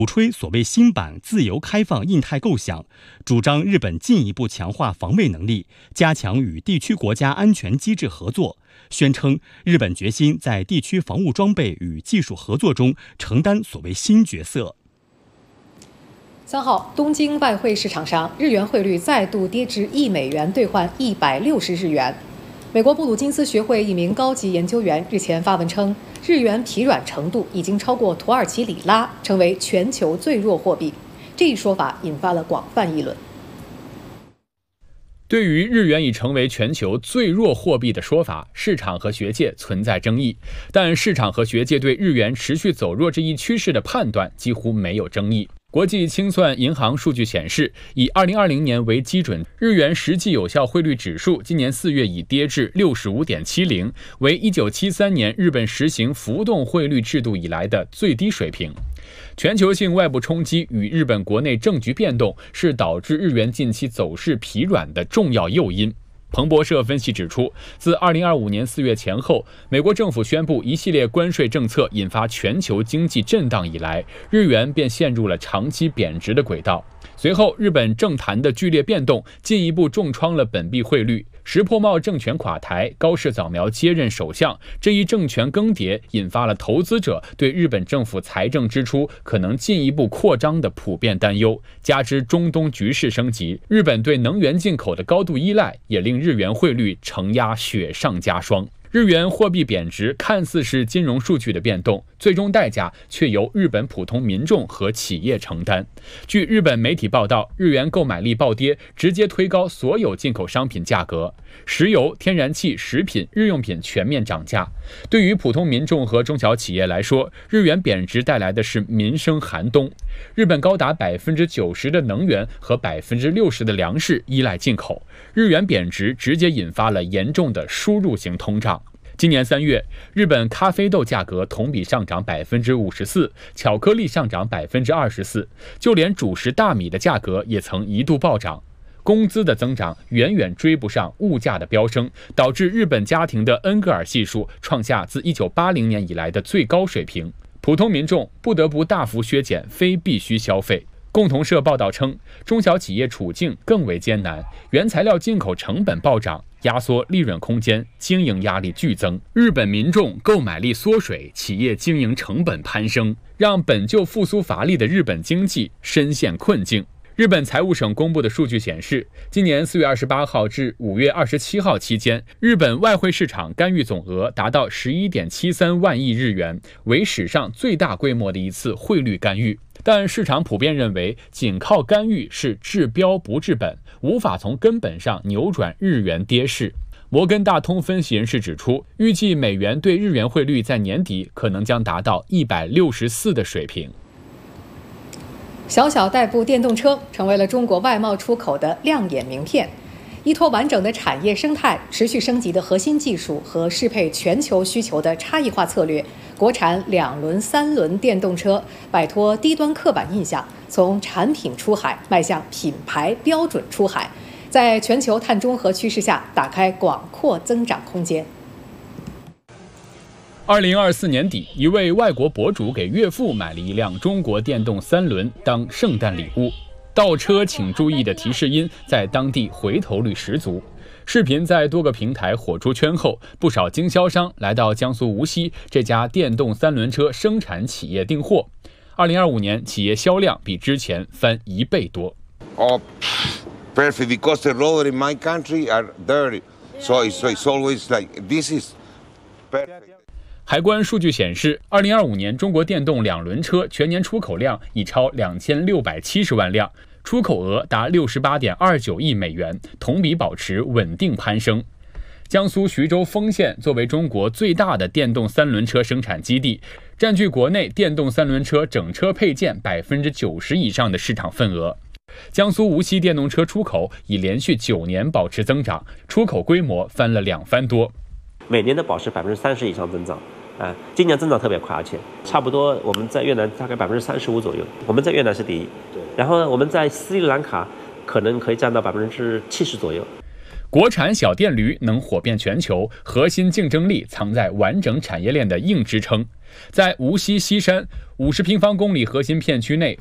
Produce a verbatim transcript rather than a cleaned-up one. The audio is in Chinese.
鼓吹所谓新版自由开放印太构想，主张日本进一步强化防卫能力，加强与地区国家安全机制合作，宣称日本决心在地区防务装备与技术合作中承担所谓新角色。 三号，东京外汇市场上，日元汇率再度跌至一美元兑换一百六十日元。美国布鲁金斯学会一名高级研究员日前发文称，日元疲软程度已经超过土耳其里拉，成为全球最弱货币。这一说法引发了广泛议论。 对于日元已成为全球最弱货币的说法，市场和学界存在争议，但市场和学界对日元持续走弱这一趋势的判断几乎没有争议。国际清算银行数据显示，以二零二零年为基准，日元实际有效汇率指数今年四月已跌至 六十五点七零， 为一九七三年日本实行浮动汇率制度以来的最低水平。全球性外部冲击与日本国内政局变动是导致日元近期走势疲软的重要诱因。彭博社分析指出，自二零二五年四月前后，美国政府宣布一系列关税政策引发全球经济震荡以来，日元便陷入了长期贬值的轨道。随后，日本政坛的剧烈变动进一步重创了本币汇率。石破茂政权垮台，高市早苗接任首相，这一政权更迭引发了投资者对日本政府财政支出可能进一步扩张的普遍担忧，加之中东局势升级，日本对能源进口的高度依赖也令日元汇率承压雪上加霜。日元货币贬值看似是金融数据的变动，最终代价却由日本普通民众和企业承担。据日本媒体报道，日元购买力暴跌，直接推高所有进口商品价格，石油、天然气、食品、日用品全面涨价。对于普通民众和中小企业来说，日元贬值带来的是民生寒冬。日本高达百分之九十的能源和百分之六十的粮食依赖进口，日元贬值直接引发了严重的输入型通胀。今年三月，日本咖啡豆价格同比上涨百分之五十四，巧克力上涨百分之二十四，就连主食大米的价格也曾一度暴涨。工资的增长远远追不上物价的飙升，导致日本家庭的恩格尔系数创下自一九八零年以来的最高水平。普通民众不得不大幅削减非必需消费。共同社报道称，中小企业处境更为艰难，原材料进口成本暴涨，压缩利润空间，经营压力剧增。日本民众购买力缩水，企业经营成本攀升，让本就复苏乏力的日本经济深陷困境。日本财务省公布的数据显示，今年四月二十八号至五月二十七号期间，日本外汇市场干预总额达到 十一点七三万亿日元，为史上最大规模的一次汇率干预。但市场普遍认为，仅靠干预是治标不治本，无法从根本上扭转日元跌势。摩根大通分析人士指出，预计美元对日元汇率在年底可能将达到一百六十四的水平。 小小代步电动车成为了中国外贸出口的亮眼名片。依托完整的产业生态、持续升级的核心技术和适配全球需求的差异化策略，国产两轮、三轮电动车摆脱低端刻板印象，从产品出海迈向品牌标准出海，在全球碳中和趋势下打开广阔增长空间。 二零二四年底，一位外国博主给岳父买了一辆中国电动三轮当圣诞礼物。倒车请注意的提示音在当地回头率十足。视频在多个平台火出圈后，不少经销商来到江苏无锡这家电动三轮车生产企业订货。二零二五年，企业销量比之前翻一倍多。 Oh, perfect, because the roads in my country are dirty, so it's, it's always like this is perfect. 海关数据显示，二零二五年中国电动两轮车全年出口量已超两千六百七十万辆，出口额达 六十八点二九亿美元，同比保持稳定攀升。江苏徐州丰县作为中国最大的电动三轮车生产基地，占据国内电动三轮车整车配件 百分之九十 以上的市场份额。江苏无锡电动车出口已连续九年保持增长，出口规模翻了两番多， 每年都保持 百分之三十 以上增长。啊，今年增长特别快，而且差不多我们在越南大概 百分之三十五 左右，我们在越南是第一，然后我们在斯里兰卡可能可以占到 百分之七十 左右。 国产小电驴能火遍全球，核心竞争力藏在完整产业链的硬支撑。在无锡西山五十平方公里核心片区内，